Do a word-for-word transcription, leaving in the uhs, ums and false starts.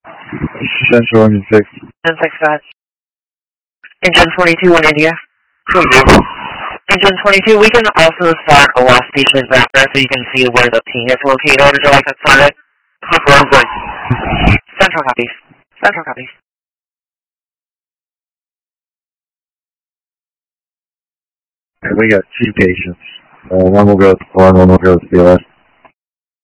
Central Engine six. Engine six, go ahead. Engine twenty-two in India. Engine twenty-two, we can also start a lost station back there so you can see where the ping is located. Would you like that started? Central copies. Central copies. Okay, we got two patients. Uh, one will go to the floor and one will go to the C L S.